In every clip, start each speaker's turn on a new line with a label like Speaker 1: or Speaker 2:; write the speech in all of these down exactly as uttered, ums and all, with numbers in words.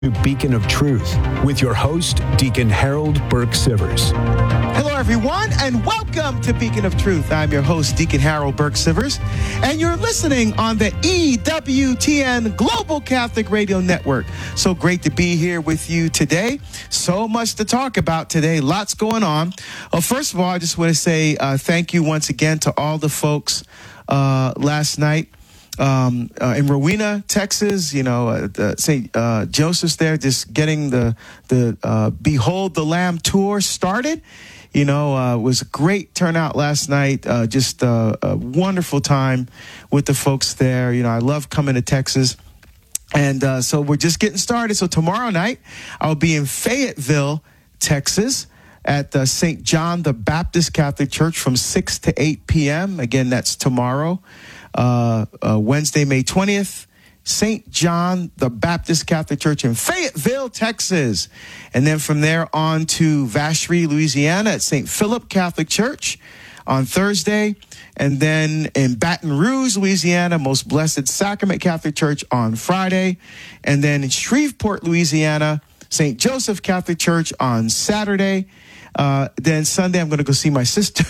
Speaker 1: Beacon of Truth with your host, Deacon Harold Burke-Sivers.
Speaker 2: Hello, everyone, and welcome to Beacon of Truth. I'm your host, Deacon Harold Burke-Sivers, and you're listening on the E W T N Global Catholic Radio Network. So great to be here with you today. So much to talk about today. Lots going on. Well, first of all, I just want to say uh, thank you once again to all the folks uh, last night. Um, uh, in Rowena, Texas, you know, uh, the Saint Uh, Joseph's there, just getting the the uh, Behold the Lamb tour started. You know, uh, it was a great turnout last night. Uh, just uh, a wonderful time with the folks there. You know, I love coming to Texas. And uh, so we're just getting started. So tomorrow night, I'll be in Fayetteville, Texas, at uh, Saint John the Baptist Catholic Church from six to eight p.m. Again, that's tomorrow. Uh, uh, Wednesday, May twentieth, Saint John the Baptist Catholic Church in Fayetteville, Texas. And then from there on to Vacherie, Louisiana at Saint Philip Catholic Church on Thursday. And then in Baton Rouge, Louisiana, Most Blessed Sacrament Catholic Church on Friday. And then in Shreveport, Louisiana, Saint Joseph Catholic Church on Saturday. Uh, then Sunday, I'm going to go see my sister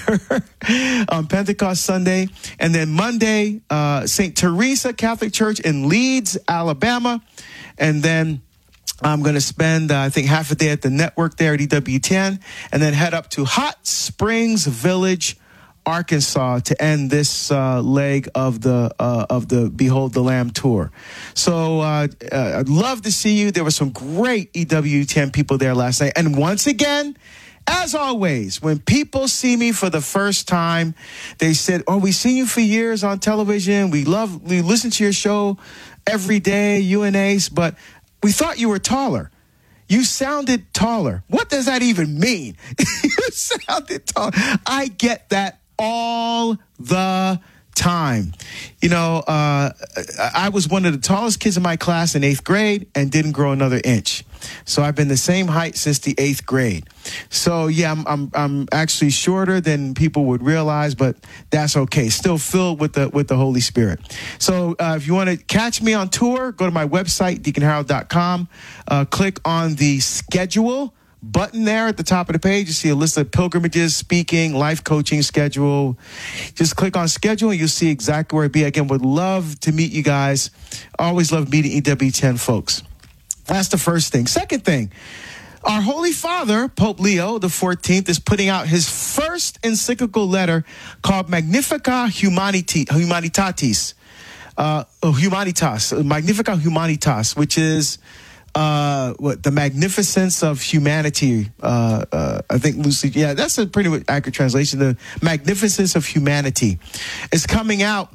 Speaker 2: on Pentecost Sunday. And then Monday, uh, Saint Teresa Catholic Church in Leeds, Alabama. And then I'm going to spend, uh, I think, half a day at the network there at E W T N, and then head up to Hot Springs Village, Arkansas, to end this uh, leg of the uh, of the Behold the Lamb tour. So uh, uh, I'd love to see you. There were some great E W T N people there last night. And once again, as always, when people see me for the first time, they said, oh, we've seen you for years on television. We love, we listen to your show every day, U N Ace, but we thought you were taller. You sounded taller. What does that even mean? You sounded taller. I get that all the time. You know, uh, I was one of the tallest kids in my class in eighth grade and didn't grow another inch. So I've been the same height since the eighth grade. So yeah, I'm I'm, I'm actually shorter than people would realize, but that's okay. Still filled with the with the Holy Spirit. So uh, if you want to catch me on tour, go to my website, deacon harold dot com. Uh, click on the schedule button there at the top of the page. You see a list of pilgrimages, speaking, life coaching schedule. Just click on schedule and you'll see exactly where it be. Again, would love to meet you guys. Always love meeting E W T N folks. That's the first thing. Second thing, our Holy Father, Pope Leo the fourteenth, is putting out his first encyclical letter called Magnificat Humaniti, Humanitatis, uh, Humanitas, Magnificat Humanitas, which is uh, what the magnificence of humanity. Uh, uh, I think loosely, yeah, that's a pretty accurate translation. The magnificence of humanity is coming out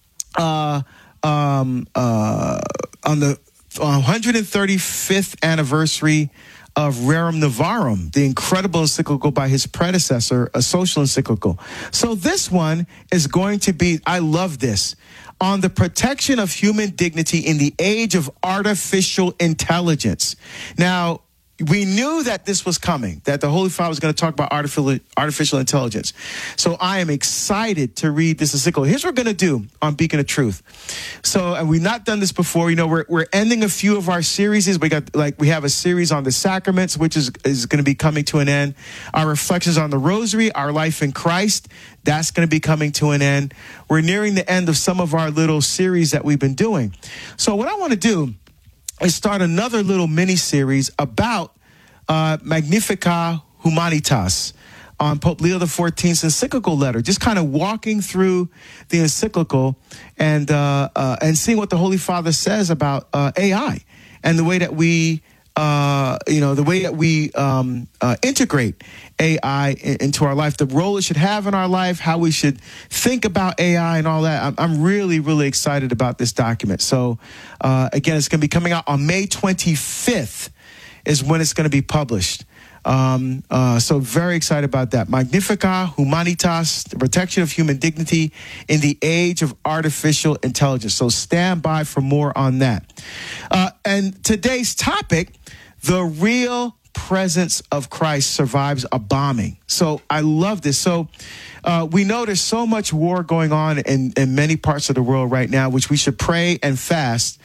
Speaker 2: uh, um, uh, on the one hundred thirty-fifth anniversary of Rerum Novarum, the incredible encyclical by his predecessor, a social encyclical. So this one is going to be, I love this, on the protection of human dignity in the age of artificial intelligence. Now, we knew that this was coming, that the Holy Father was going to talk about artificial artificial intelligence. So I am excited to read this encyclical. Here's what we're going to do on Beacon of Truth. So, and we've not done this before. You know, we're we're ending a few of our series. We got like we have a series on the sacraments, which is is going to be coming to an end. Our reflections on the Rosary, our life in Christ, that's going to be coming to an end. We're nearing the end of some of our little series that we've been doing. So what I want to do is start another little mini series about uh, Magnificat Humanitas on Pope Leo the fourteenth's encyclical letter, just kind of walking through the encyclical and uh, uh, and seeing what the Holy Father says about uh, A I and the way that we, uh, you know, the way that we um, uh, integrate A I in, into our life, the role it should have in our life, how we should think about A I and all that. I'm, I'm really, really excited about this document. So, uh, again, it's going to be coming out on May twenty-fifth is when it's going to be published. Um, uh, so very excited about that. Magnificat Humanitas, the protection of human dignity in the age of artificial intelligence. So stand by for more on that. Uh, and today's topic, the real presence of Christ survives a bombing. So I love this. So uh, we know there's so much war going on in, in many parts of the world right now, which we should pray and fast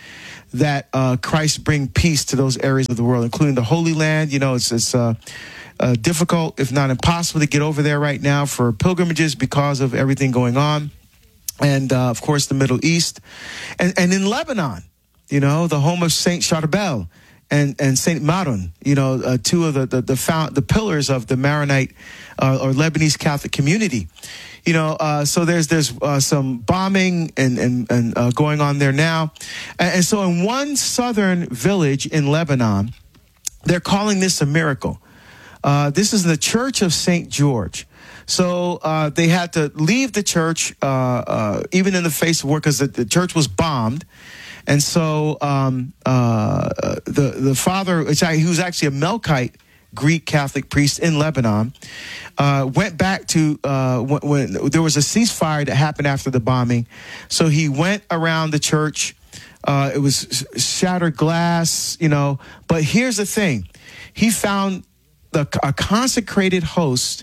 Speaker 2: that uh, Christ bring peace to those areas of the world, including the Holy Land. You know, it's, it's uh, uh, difficult, if not impossible, to get over there right now for pilgrimages because of everything going on. And, uh, of course, the Middle East. And, and in Lebanon, you know, the home of Saint Charbel and, and Saint Maron, you know, uh, two of the the the, found, the pillars of the Maronite uh, or Lebanese Catholic community. You know, uh, so there's there's uh, some bombing and and, and uh, going on there now. And, and so in one southern village in Lebanon, they're calling this a miracle. Uh, this is the Church of Saint George. So uh, they had to leave the church, uh, uh, even in the face of war, because the, the church was bombed. And so um, uh, the the father, he was actually a Melkite Greek Catholic priest in Lebanon, uh, went back to uh, when, when there was a ceasefire that happened after the bombing. So he went around the church. Uh, it was shattered glass, you know. But here's the thing. He found the, a consecrated host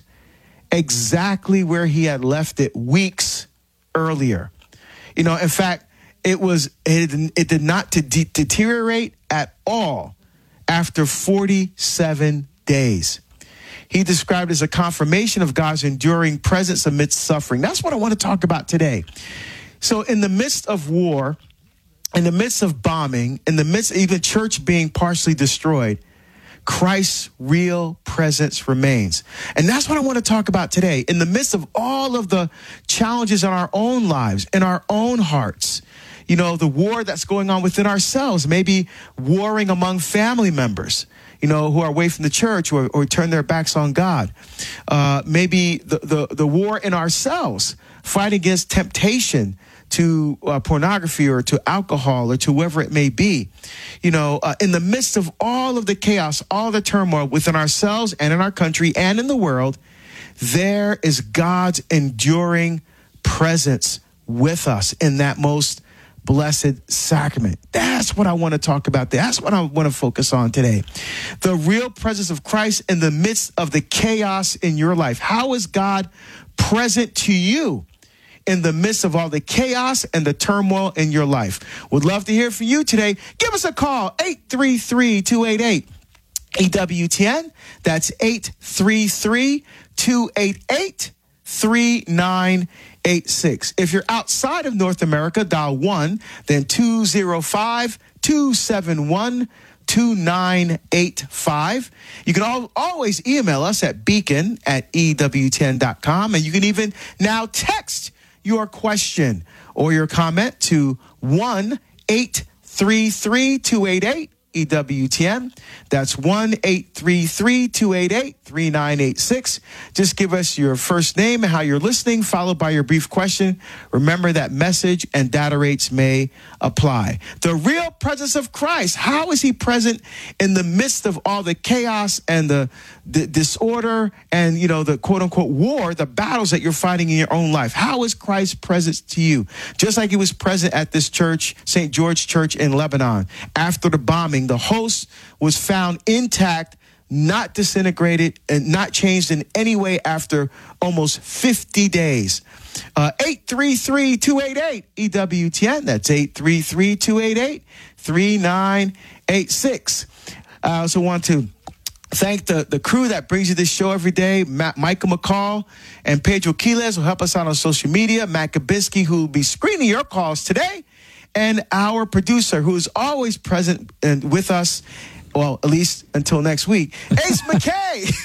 Speaker 2: exactly where he had left it weeks earlier. You know, in fact, it was it, it did not de- deteriorate at all after forty-seven days. He described it as a confirmation of God's enduring presence amidst suffering. That's what I want to talk about today. So in the midst of war, in the midst of bombing, in the midst of even church being partially destroyed, Christ's real presence remains. And that's what I want to talk about today. In the midst of all of the challenges in our own lives, in our own hearts, you know, the war that's going on within ourselves, maybe warring among family members, you know, who are away from the church or, or turn their backs on God. Uh, maybe the, the, the war in ourselves, fighting against temptation to uh, pornography or to alcohol or to whoever it may be. You know, uh, in the midst of all of the chaos, all the turmoil within ourselves and in our country and in the world, there is God's enduring presence with us in that most blessed sacrament. That's what I want to talk about. That's what I want to focus on today. The real presence of Christ in the midst of the chaos in your life. How is God present to you in the midst of all the chaos and the turmoil in your life? Would love to hear from you today. Give us a call, eight three three, two eight eight, E W T N. That's eight three three, two eight eight, three nine eight six. If you're outside of North America, dial one, then two zero five, two seven one, two nine eight five. You can al- always email us at beacon at E W T N dot com, and you can even now text your question or your comment to one eight three three, two eight eight, E W T N. That's one eight three three, two eight eight, three nine eight six. Just give us your first name and how you're listening, followed by your brief question. Remember that message and data rates may apply. The real presence of Christ. How is he present in the midst of all the chaos and the, the disorder and, you know, the quote unquote war, the battles that you're fighting in your own life? How is Christ present to you? Just like he was present at this church, Saint George Church in Lebanon. After the bombing, the host was found intact, not disintegrated, and not changed in any way after almost fifty days. Uh, eight three three, two eight eight, E W T N. That's eight three three, two eight eight, three nine eight six. I also want to thank the, the crew that brings you this show every day. Matt, Michael McCall and Pedro Quiles will help us out on social media. Matt Kabisky, who will be screening your calls today. And our producer, who is always present and with us, well, at least until next week, Ace McKay.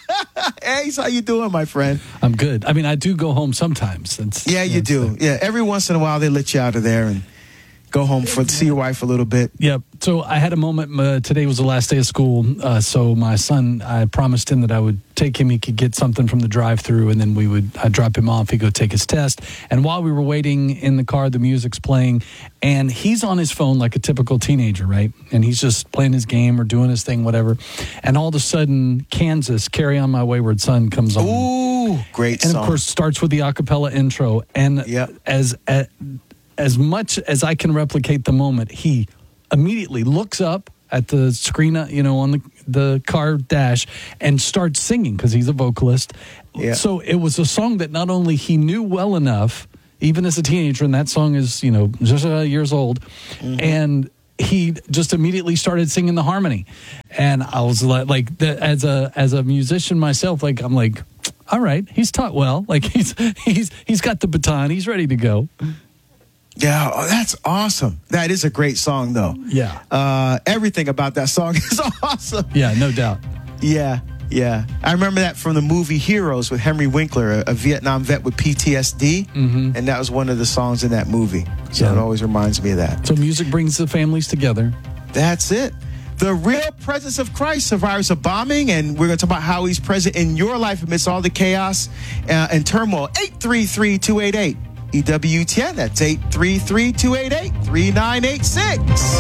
Speaker 2: Ace, how you doing, my friend?
Speaker 3: I'm good. I mean, I do go home sometimes. That's,
Speaker 2: yeah, you
Speaker 3: that's
Speaker 2: do.
Speaker 3: The...
Speaker 2: Yeah, every once in a while they let you out of there and go home for see your wife a little bit.
Speaker 3: Yeah. So I had a moment. Uh, today was the last day of school. Uh, so my son, I promised him that I would take him. He could get something from the drive-through, and then we would I'd drop him off. He'd go take his test. And while we were waiting in the car, the music's playing, and he's on his phone like a typical teenager, right? And he's just playing his game or doing his thing, whatever. And all of a sudden, Kansas, Carry On My Wayward Son comes on.
Speaker 2: Ooh, great
Speaker 3: and
Speaker 2: song.
Speaker 3: And of course, starts with the a cappella intro. And
Speaker 2: yep.
Speaker 3: as, as as much as I can replicate the moment, he immediately looks up at the screen, you know, on the the car dash and starts singing because he's a vocalist.
Speaker 2: Yeah.
Speaker 3: So it was a song that not only he knew well enough, even as a teenager, and that song is, you know, just uh, years old, mm-hmm. and he just immediately started singing the harmony, and I was like, like the, as a as a musician myself, like I'm like, all right, he's taught well, like he's he's he's got the baton, he's ready to go.
Speaker 2: Yeah, oh, that's awesome. That is a great song, though.
Speaker 3: Yeah,
Speaker 2: uh, everything about that song is awesome.
Speaker 3: Yeah, no doubt.
Speaker 2: Yeah, yeah. I remember that from the movie Heroes with Henry Winkler, a, a Vietnam vet with P T S D, mm-hmm. and that was one of the songs in that movie. So yeah. It always reminds me of that.
Speaker 3: So music brings the families together.
Speaker 2: That's it. The real presence of Christ survives a bombing, and we're going to talk about how he's present in your life amidst all the chaos uh, and turmoil. eight three three, two eight eight, E W T N. That's eight three three, two eight eight, three nine eight six.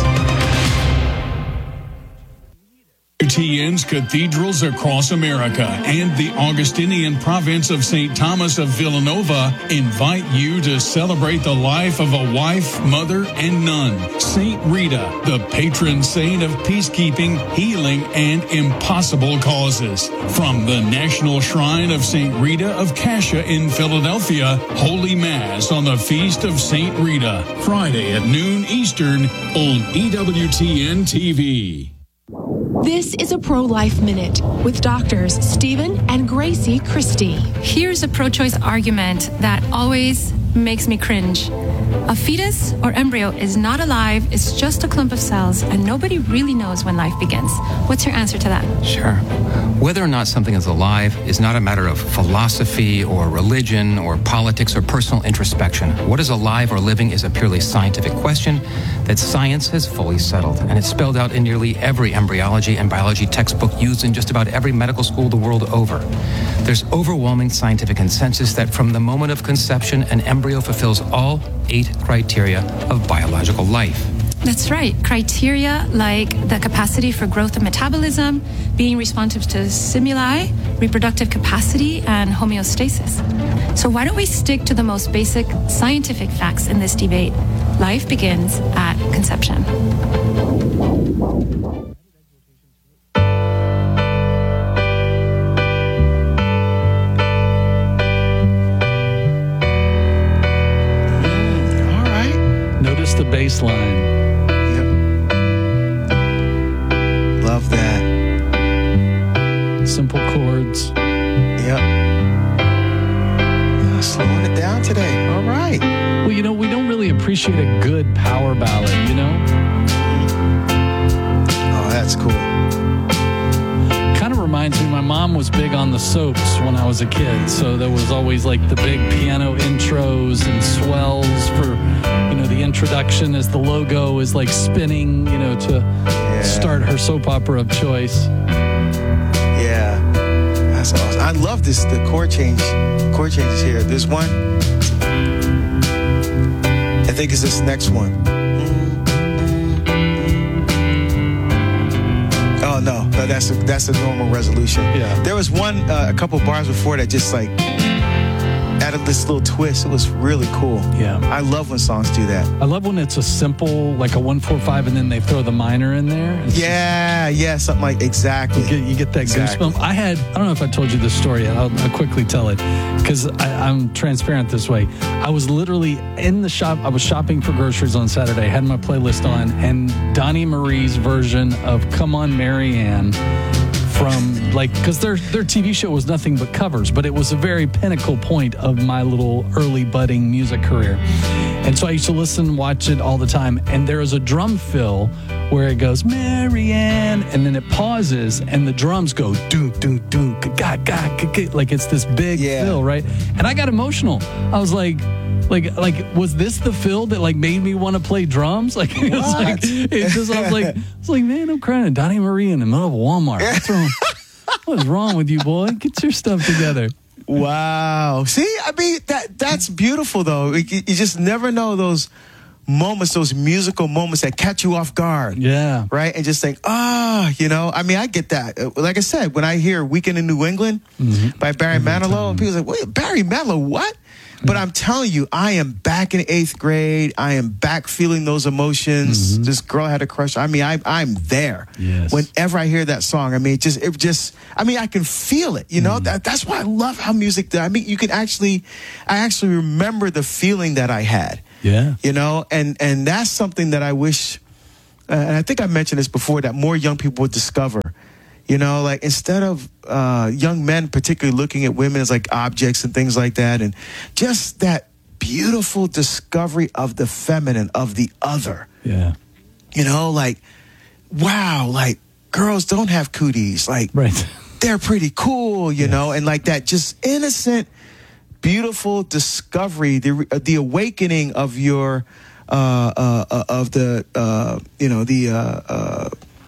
Speaker 4: T N's cathedrals across America and the Augustinian province of Saint Thomas of Villanova invite you to celebrate the life of a wife, mother, and nun, Saint Rita, the patron saint of peacekeeping, healing, and impossible causes. From the National Shrine of Saint Rita of Cascia in Philadelphia, Holy Mass on the Feast of Saint Rita, Friday at noon Eastern on E W T N T V.
Speaker 5: This is a Pro-Life Minute with doctors Stephen and Gracie Christie.
Speaker 6: Here's a pro-choice argument that always makes me cringe. A fetus or embryo is not alive, it's just a clump of cells, and nobody really knows when life begins. What's your answer to that?
Speaker 7: Sure. Whether or not something is alive is not a matter of philosophy or religion or politics or personal introspection. What is alive or living is a purely scientific question that science has fully settled, and it's spelled out in nearly every embryology and biology textbook used in just about every medical school the world over. There's overwhelming scientific consensus that from the moment of conception, an embryo fulfills all eight criteria of biological life.
Speaker 6: That's right. Criteria like the capacity for growth and metabolism, being responsive to stimuli, reproductive capacity, and homeostasis. So why don't we stick to the most basic scientific facts in this debate? Life begins at conception.
Speaker 3: Notice the bass line.
Speaker 2: Yep. Love that.
Speaker 3: Simple chords.
Speaker 2: Yep. Uh, slowing it down today. All right.
Speaker 3: Well, you know, we don't really appreciate a good power ballad, you know?
Speaker 2: Oh, that's cool.
Speaker 3: Kind of reminds me, my mom was big on the soaps when I was a kid, so there was always like the big piano intros and swells for, you know, the introduction as the logo is like spinning, you know, to yeah. start her soap opera of choice.
Speaker 2: Yeah, that's awesome. I love this, the chord change, chord changes here. There's one, I think it's this next one. Oh, no, no, that's a, that's a normal resolution.
Speaker 3: Yeah.
Speaker 2: There was one, uh, a couple bars before that just like added this little twist. It was really cool.
Speaker 3: Yeah.
Speaker 2: I love when songs do that.
Speaker 3: I love when it's a simple, like a one four five, and then they throw the minor in there. It's
Speaker 2: yeah, just, yeah, something like, exactly.
Speaker 3: You get, you get that
Speaker 2: exactly.
Speaker 3: goosebump. I had, I don't know if I told you this story yet. I'll, I'll quickly tell it because I'm transparent this way. I was literally in the shop. I was shopping for groceries on Saturday, had my playlist on, and Donnie Marie's version of Come On Marianne from, like, because their their T V show was nothing but covers, but it was a very pinnacle point of my little early budding music career. And so I used to listen, watch it all the time. And there is a drum fill where it goes, Marianne, and then it pauses, and the drums go, doom, doom, doom, ga, ga, ga, ga, like it's this big
Speaker 2: yeah.
Speaker 3: fill, right? And I got emotional. I was like, Like, like, was this the fill that like made me want to play drums? Like, it was like, it just, I was like, I was like, man, I'm crying at Donnie Marie in the middle of Walmart. What's wrong? What's wrong with you, boy? Get your stuff together.
Speaker 2: Wow. See, I mean, that that's beautiful, though. You, you just never know those moments, those musical moments that catch you off guard.
Speaker 3: Yeah.
Speaker 2: Right? And just think, ah, oh, you know, I mean, I get that. Like I said, when I hear Weekend in New England mm-hmm. by Barry Every Manilow, time. And people are like, wait, Barry Manilow, what? But I'm telling you, I am back in eighth grade. I am back feeling those emotions. Mm-hmm. This girl had a crush. I mean, I, I'm there.
Speaker 3: Yes.
Speaker 2: Whenever I hear that song, I mean, it just, it just, I mean, I can feel it, you know? Mm-hmm. That, that's why I love how music does. I mean, you can actually, I actually remember the feeling that I had.
Speaker 3: Yeah.
Speaker 2: You know? And, and that's something that I wish and I think I mentioned this before, that more young people would discover, you know, like instead of uh, young men particularly looking at women as like objects and things like that, and just that beautiful discovery of the feminine, of the other.
Speaker 3: Yeah.
Speaker 2: You know, like, wow, like girls don't have cooties. Like,
Speaker 3: right.
Speaker 2: They're pretty cool, you yes. know, and like that just innocent, beautiful discovery, the the awakening of your, uh, uh, uh of the, uh, you know, the, uh, uh,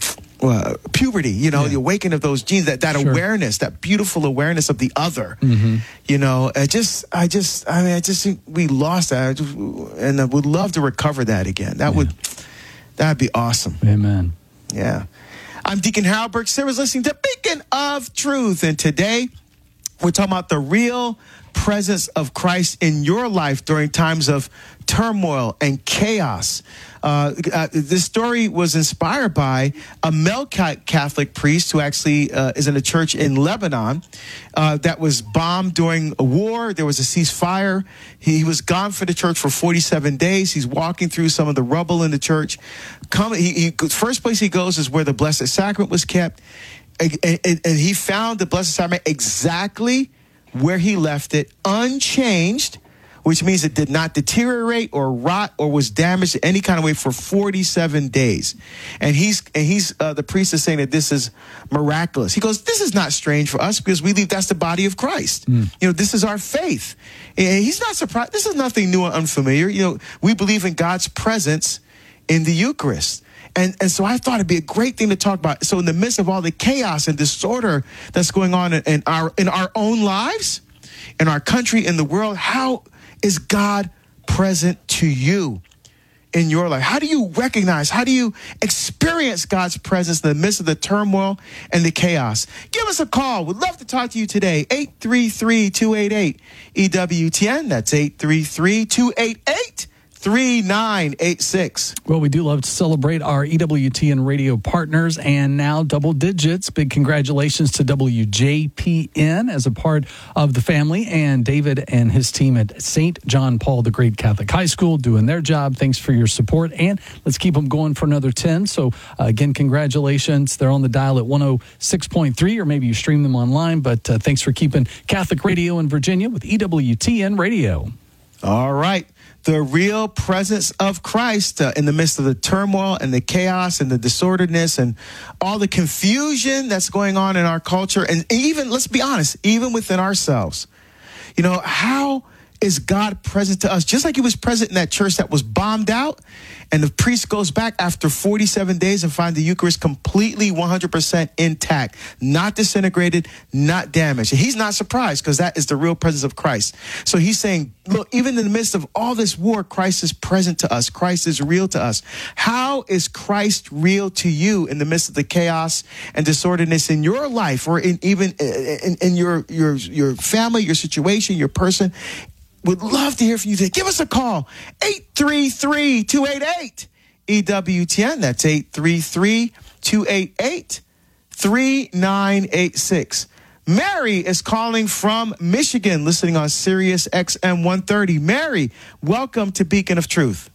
Speaker 2: Uh, puberty, you know, yeah. the awakening of those genes, that, that sure. awareness, that beautiful awareness of the other, mm-hmm. you know, I just, I just, I mean, I just think we lost that. I just, and I would love to recover that again. That yeah. would, that'd be awesome.
Speaker 3: Amen.
Speaker 2: Yeah. I'm Deacon Harold Burke Sivers, listening to Beacon of Truth. And today we're talking about the real presence of Christ in your life during times of turmoil and chaos. Uh, uh, this story was inspired by a male Catholic priest who actually uh, is in a church in Lebanon uh, that was bombed during a war. There was a ceasefire. He, he was gone from the church for forty-seven days. He's walking through some of the rubble in the church. Come, he, he, first place he goes is where the Blessed Sacrament was kept. And, and, and he found the Blessed Sacrament exactly where he left it, unchanged, which means it did not deteriorate or rot or was damaged in any kind of way for forty-seven days. And he's and he's uh, the priest is saying that this is miraculous. He goes, this is not strange for us because we believe that's the body of Christ. Mm. You know, this is our faith. And he's not surprised. This is nothing new or unfamiliar. You know, we believe in God's presence in the Eucharist. And and so I thought it'd be a great thing to talk about. So in the midst of all the chaos and disorder that's going on in, in our in our own lives, in our country, in the world, how is God present to you in your life? How do you recognize, how do you experience God's presence in the midst of the turmoil and the chaos? Give us a call. We'd love to talk to you today. eight three three, two eight eight, E W T N. That's eight three three, two eight eight, three nine eight six.
Speaker 3: Well, we do love to celebrate our E W T N radio partners, and now double digits. Big congratulations to W J P N as a part of the family, and David and his team at Saint John Paul the Great Catholic High School doing their job. Thanks for your support, and let's keep them going for another ten. So uh, again, congratulations. They're on the dial at one oh six point three, or maybe you stream them online, but uh, thanks for keeping Catholic radio in Virginia with E W T N Radio.
Speaker 2: All right. The real presence of Christ uh, in the midst of the turmoil and the chaos and the disorderedness and all the confusion that's going on in our culture. And even, let's be honest, even within ourselves. You know, how is God present to us? Just like he was present in that church that was bombed out, and the priest goes back after forty-seven days and finds the Eucharist completely one hundred percent intact, not disintegrated, not damaged. And he's not surprised because that is the real presence of Christ. So he's saying, look, even in the midst of all this war, Christ is present to us. Christ is real to us. How is Christ real to you in the midst of the chaos and disorderedness in your life, or in even in, in your, your, your family, your situation, your person? Would love to hear from you today. Give us a call, eight three three, two eight eight, E W T N. That's eight three three, two eight eight, three nine eight six. Mary is calling from Michigan, listening on Sirius X M one thirty. Mary, welcome to Beacon of Truth.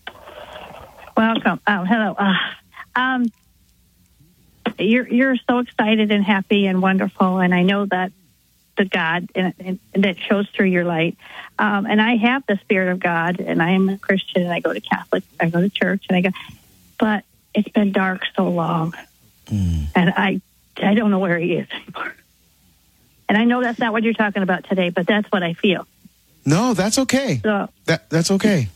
Speaker 8: Welcome. Oh, hello. Uh, um, you're you're so excited and happy and wonderful, and I know that the God and, and, and that shows through your light. Um, and I have the Spirit of God, and I am a Christian, and I go to Catholic, I go to church, and I go, but it's been dark so long, mm. and I I don't know where he is anymore. And I know that's not what you're talking about today, but that's what I feel.
Speaker 2: No, that's okay. So, that that's okay.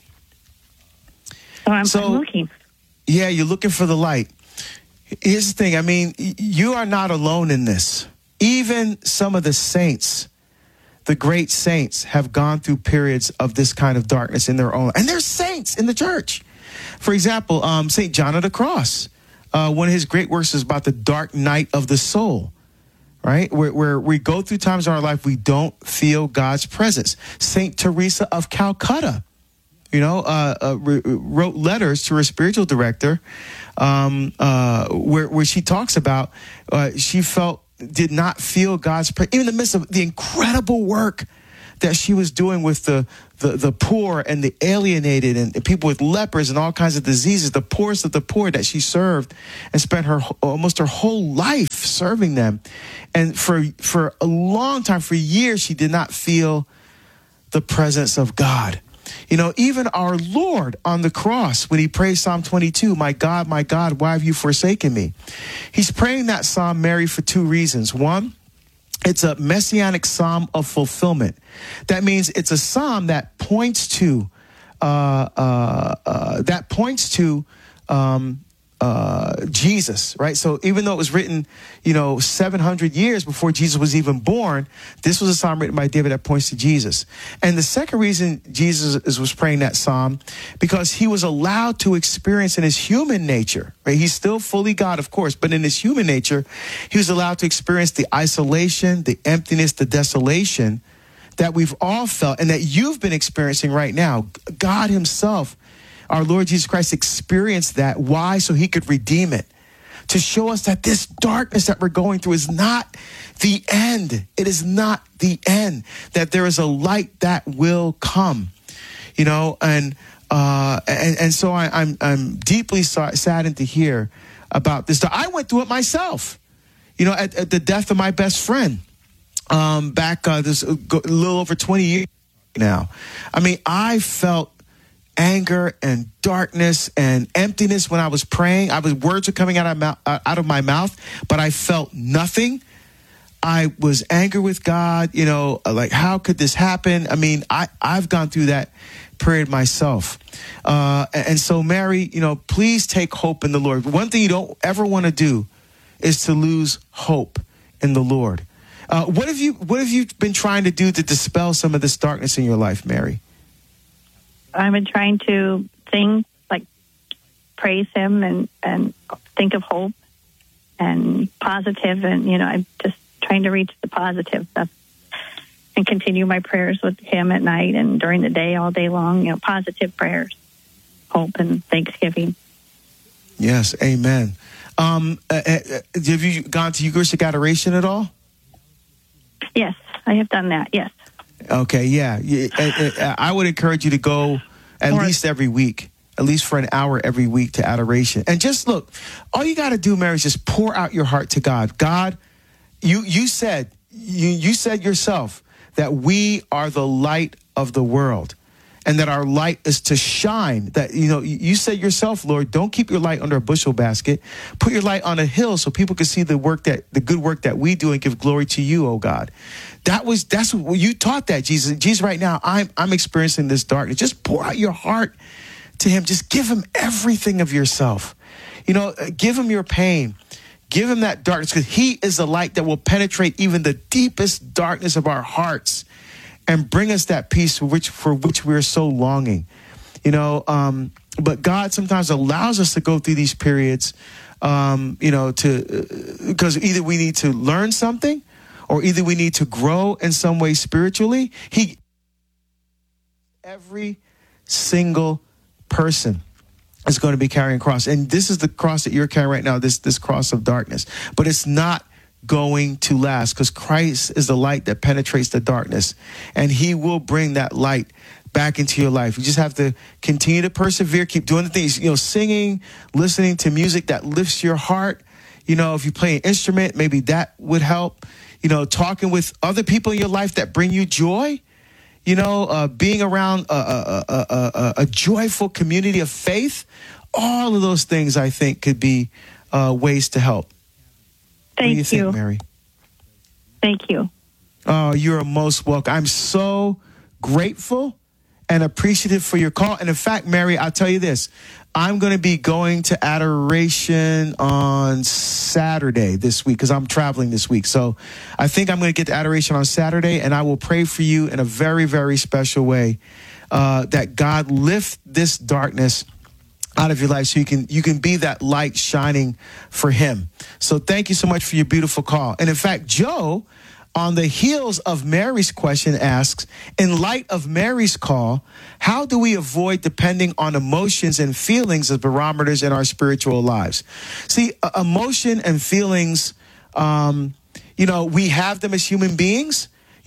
Speaker 8: So I'm, so I'm looking.
Speaker 2: Yeah, you're looking for the light. Here's the thing. I mean, you are not alone in this. Even some of the saints, the great saints, have gone through periods of this kind of darkness in their own. And there's saints in the church. For example, um, Saint John of the Cross. Uh, one of his great works is about the dark night of the soul, right? Where, where we go through times in our life we don't feel God's presence. Saint Teresa of Calcutta, you know, uh, uh, re- wrote letters to her spiritual director um, uh, where, where she talks about uh, she felt did not feel God's presence, even in the midst of the incredible work that she was doing with the, the, the poor and the alienated and, and people with lepers and all kinds of diseases, the poorest of the poor that she served and spent her almost her whole life serving them. And for for a long time, for years, she did not feel the presence of God. You know, even our Lord on the cross, when he prays Psalm twenty-two, my God, my God, why have you forsaken me? He's praying that psalm, Mary, for two reasons. One, it's a messianic psalm of fulfillment. That means it's a psalm that points to, uh, uh, uh, that points to um, uh, Jesus, right? So even though it was written, you know, seven hundred years before Jesus was even born, this was a psalm written by David that points to Jesus. And the second reason Jesus was praying that psalm, because he was allowed to experience in his human nature, right? He's still fully God, of course, but in his human nature, he was allowed to experience the isolation, the emptiness, the desolation that we've all felt and that you've been experiencing right now. God himself, our Lord Jesus Christ, experienced that. Why? So he could redeem it. To show us that this darkness that we're going through is not the end. It is not the end. That there is a light that will come. You know, and uh, and, and so I, I'm I'm deeply saddened to hear about this. I went through it myself. You know, at, at the death of my best friend. Um, back uh, this a little over twenty years now. I mean, I felt anger and darkness and emptiness when I was praying. I was words were coming out of my, uh, out of my mouth, but I felt nothing. I was angry with God. You know, like how could this happen? I mean, I I've gone through that period myself, uh, and so Mary, you know, please take hope in the Lord. One thing you don't ever want to do is to lose hope in the Lord. Uh, what have you What have you been trying to do to dispel some of this darkness in your life, Mary?
Speaker 8: I've been trying to sing, like praise him and, and think of hope and positive, and you know, I'm just trying to reach the positive stuff and continue my prayers with him at night and during the day, all day long. You know, positive prayers, hope, and thanksgiving.
Speaker 2: Yes, amen. Um, uh, uh, have you gone to Eucharistic adoration at all?
Speaker 8: Yes, I have done that, yes.
Speaker 2: Okay, yeah. I would encourage you to go at or, least every week, at least for an hour every week to adoration. And just look, all you got to do, Mary, is just pour out your heart to God. God, you you said, you, you said yourself that we are the light of the world. And that our light is to shine. That, you know, you said yourself, Lord, don't keep your light under a bushel basket. Put your light on a hill so people can see the work that, the good work that we do and give glory to you, oh God. That was, that's what you taught that, Jesus. Jesus, right now, I'm, I'm experiencing this darkness. Just pour out your heart to him. Just give him everything of yourself. You know, give him your pain. Give him that darkness, because he is the light that will penetrate even the deepest darkness of our hearts and bring us that peace for which for which we are so longing, you know. Um, but God sometimes allows us to go through these periods, um, you know, to because uh, either we need to learn something, or either we need to grow in some way spiritually. He, every single person is going to be carrying a cross, and this is the cross that you're carrying right now. This this cross of darkness, but it's not going to last, because Christ is the light that penetrates the darkness, and he will bring that light back into your life. You just have to continue to persevere, keep doing the things, you know, singing, listening to music that lifts your heart. You know, if you play an instrument, maybe that would help. You know, talking with other people in your life that bring you joy. You know, uh, being around a, a, a, a, a joyful community of faith. All of those things, I think, could be uh, ways to help.
Speaker 8: Thank
Speaker 2: what do you,
Speaker 8: you.
Speaker 2: think, Mary?
Speaker 8: Thank you.
Speaker 2: Oh, you're most welcome. I'm so grateful and appreciative for your call. And in fact, Mary, I'll tell you this. I'm going to be going to adoration on Saturday this week, because I'm traveling this week. So I think I'm going to get to adoration on Saturday, and I will pray for you in a very, very special way, uh, that God lift this darkness out of your life, so you can you can be that light shining for him. So thank you so much for your beautiful call. And in fact, Joe, on the heels of Mary's question, asks, in light of Mary's call, how do we avoid depending on emotions and feelings as barometers in our spiritual lives? See, uh, emotion and feelings, um, you know, we have them as human beings.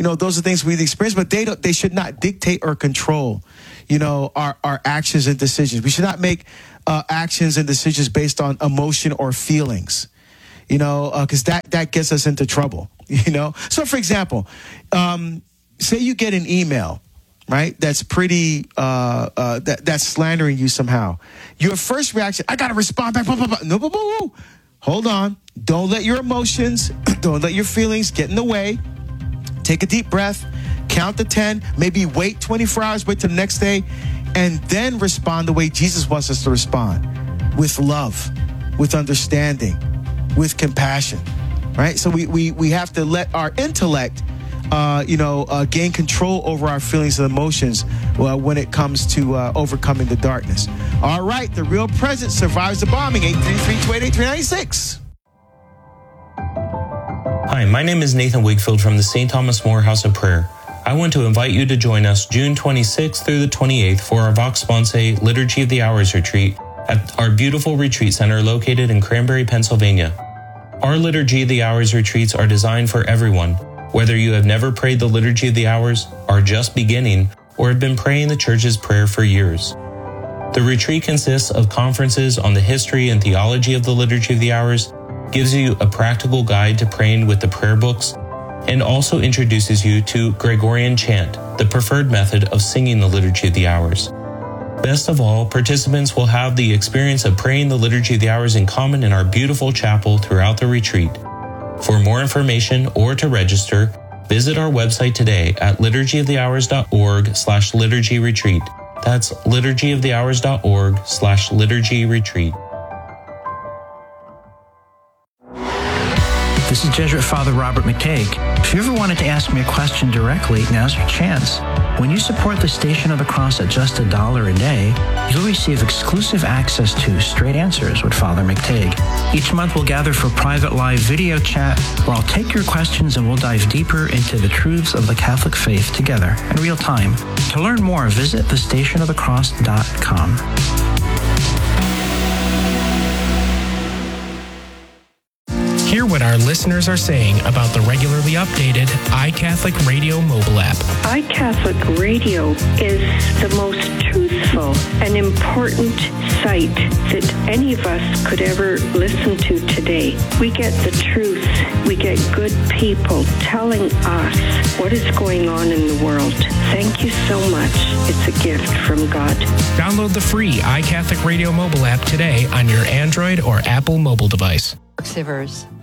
Speaker 2: You know, those are things we've experienced, but they don't, they should not dictate or control, you know, our, our actions and decisions. We should not make uh, actions and decisions based on emotion or feelings, you know, because uh, that, that gets us into trouble, you know. So, for example, um, say you get an email, right, that's pretty, uh, uh, that, that's slandering you somehow. Your first reaction, I got to respond back. Blah, blah, blah. No, blah, blah, blah. Hold on. Don't let your emotions, don't let your feelings get in the way. Take a deep breath, count to ten, maybe wait twenty-four hours, wait till the next day, and then respond the way Jesus wants us to respond, with love, with understanding, with compassion, right? So we we, we have to let our intellect, uh, you know, uh, gain control over our feelings and emotions well, when it comes to uh, overcoming the darkness. All right, the real presence survives the bombing. eight three three, two eight eight, three nine six.
Speaker 9: Hi, my name is Nathan Wakefield from the Saint Thomas More House of Prayer. I want to invite you to join us June twenty-sixth through the twenty-eighth for our Vox Sponsae Liturgy of the Hours retreat at our beautiful retreat center located in Cranberry, Pennsylvania. Our Liturgy of the Hours retreats are designed for everyone, whether you have never prayed the Liturgy of the Hours, are just beginning, or have been praying the Church's prayer for years. The retreat consists of conferences on the history and theology of the Liturgy of the Hours, gives you a practical guide to praying with the prayer books, and also introduces you to Gregorian chant, the preferred method of singing the Liturgy of the Hours. Best of all, participants will have the experience of praying the Liturgy of the Hours in common in our beautiful chapel throughout the retreat. For more information or to register, visit our website today at liturgyofthehours.org slash liturgy retreat. That's liturgyofthehours.org slash liturgy retreat.
Speaker 10: This is Jesuit Father Robert McTague. If you ever wanted to ask me a question directly, now's your chance. When you support the Station of the Cross at just a dollar a day, you'll receive exclusive access to Straight Answers with Father McTague. Each month we'll gather for private live video chat where I'll take your questions and we'll dive deeper into the truths of the Catholic faith together in real time. To learn more, visit the station of the cross dot com.
Speaker 11: Hear what our listeners are saying about the regularly updated iCatholic Radio mobile app.
Speaker 12: iCatholic Radio is the most truthful and important site that any of us could ever listen to today. We get the truth. We get good people telling us what is going on in the world. Thank you so much. It's a gift from God.
Speaker 11: Download the free iCatholic Radio mobile app today on your Android or Apple mobile device.
Speaker 13: Sivers.